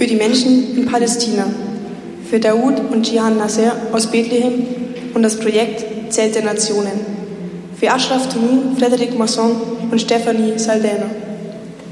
die Menschen in Palästina, für Daoud und Jihan Nasser aus Bethlehem und das Projekt Zelt der Nationen, für Ashraf Tunu, Frederic Masson und Stephanie Saldana.